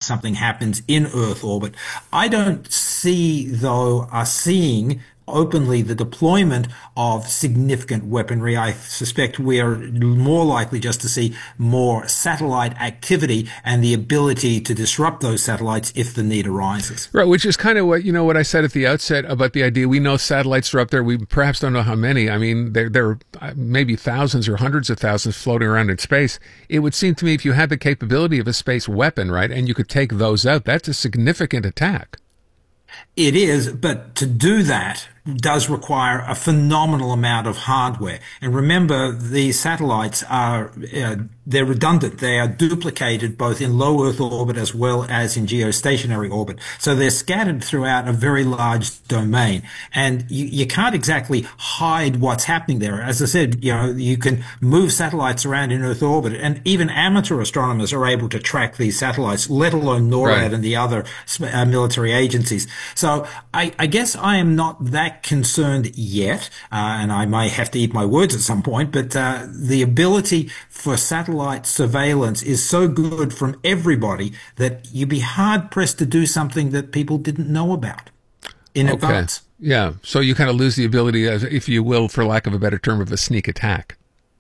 something happens in Earth orbit. I don't see, though, us seeing openly the deployment of significant weaponry. I suspect we are more likely just to see more satellite activity and the ability to disrupt those satellites if the need arises. Right, which is kind of what I said at the outset about the idea. We know satellites are up there. We perhaps don't know how many. I mean, there are maybe thousands or hundreds of thousands floating around in space. It would seem to me if you had the capability of a space weapon, right, and you could take those out, that's a significant attack. It is, but to do that does require a phenomenal amount of hardware. And remember, these satellites are, they're redundant. They are duplicated both in low Earth orbit as well as in geostationary orbit. So they're scattered throughout a very large domain. And you can't exactly hide what's happening there. As I said, you can move satellites around in Earth orbit, and even amateur astronomers are able to track these satellites, let alone NORAD and the other military agencies. So I guess I am not that concerned yet, and I may have to eat my words at some point, but the ability for satellite surveillance is so good from everybody that you'd be hard-pressed to do something that people didn't know about in advance. Yeah, so you kind of lose the ability, if you will, for lack of a better term, of a sneak attack.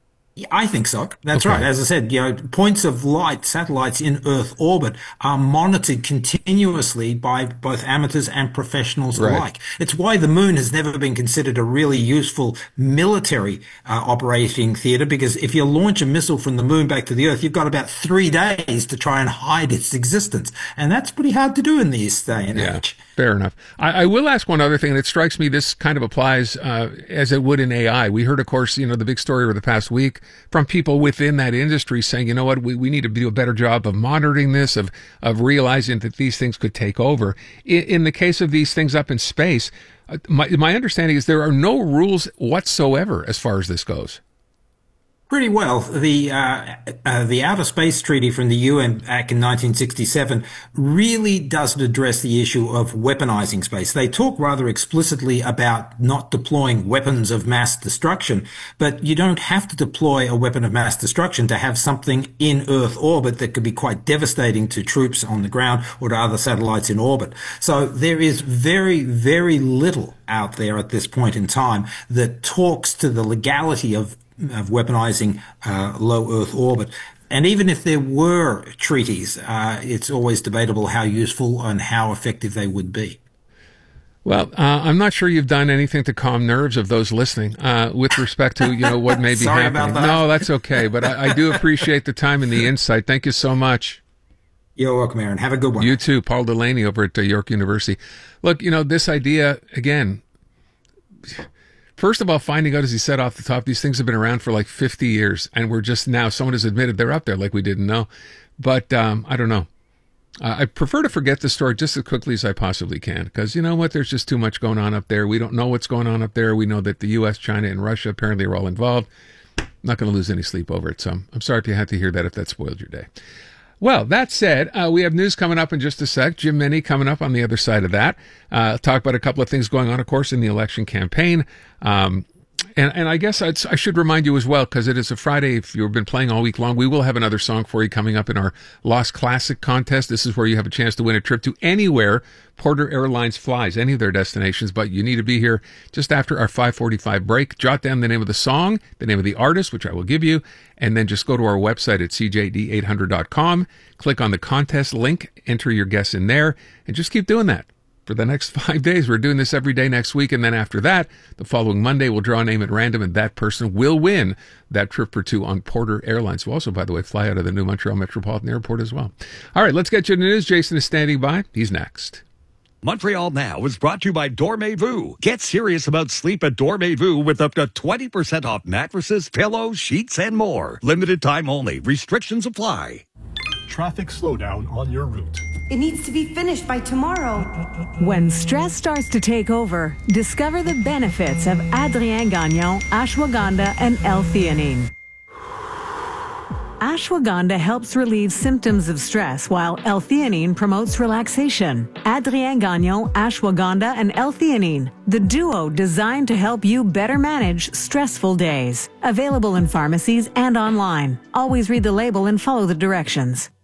I think so. That's right. As I said, points of light, satellites in Earth orbit are monitored continuously by both amateurs and professionals alike. It's why the moon has never been considered a really useful military operating theater, because if you launch a missile from the moon back to the Earth, you've got about 3 days to try and hide its existence. And that's pretty hard to do in this day and age. Fair enough. I will ask one other thing, and it strikes me this kind of applies as it would in AI. We heard, of course, the big story over the past week from people within that industry saying, you know what, we need to do a better job of monitoring this, of realizing that these things could take over. In the case of these things up in space, my understanding is there are no rules whatsoever as far as this goes. Pretty well. The Outer Space Treaty from the UN back in 1967 really doesn't address the issue of weaponizing space. They talk rather explicitly about not deploying weapons of mass destruction, but you don't have to deploy a weapon of mass destruction to have something in Earth orbit that could be quite devastating to troops on the ground or to other satellites in orbit. So there is very, very little out there at this point in time that talks to the legality of weaponizing low Earth orbit. And even if there were treaties, it's always debatable how useful and how effective they would be. Well, I'm not sure you've done anything to calm nerves of those listening with respect to what may be Sorry happening. about that. No, that's okay. But I do appreciate the time and the insight. Thank you so much. You're welcome, Aaron. Have a good one. You too. Paul Delaney over at York University. Look, this idea, again, first of all, finding out, as he said off the top, these things have been around for like 50 years, and we're just now, someone has admitted they're up there like we didn't know. But I don't know. I prefer to forget the story just as quickly as I possibly can, because you know what? There's just too much going on up there. We don't know what's going on up there. We know that the U.S., China, and Russia apparently are all involved. I'm not going to lose any sleep over it, so I'm sorry if you had to hear that, if that spoiled your day. Well, that said, we have news coming up in just a sec. Jim Minnie coming up on the other side of that. Talk about a couple of things going on, of course, in the election campaign. And I guess I should remind you as well, because it is a Friday. If you've been playing all week long, we will have another song for you coming up in our Lost Classic contest. This is where you have a chance to win a trip to anywhere Porter Airlines flies, any of their destinations, but you need to be here just after our 5:45 break. Jot down the name of the song, the name of the artist, which I will give you, and then just go to our website at cjd800.com, click on the contest link, enter your guess in there, and just keep doing that for the next 5 days. We're doing this every day next week, and then after that, the following Monday, we'll draw a name at random, and that person will win that trip or two on Porter Airlines, who also, by the way, fly out of the new Montreal Metropolitan Airport as well. All right, let's get you to the news. Jason is standing by. He's next. Montreal Now is brought to you by Dormez-vous. Get serious about sleep at Dormez-vous with up to 20% off mattresses, pillows, sheets, and more. Limited time only. Restrictions apply. Traffic slowdown on your route. It needs to be finished by tomorrow. When stress starts to take over, discover the benefits of Adrien Gagnon, ashwagandha, and L-theanine. Ashwagandha helps relieve symptoms of stress, while L-theanine promotes relaxation. Adrien Gagnon, ashwagandha, and L-theanine, the duo designed to help you better manage stressful days. Available in pharmacies and online. Always read the label and follow the directions.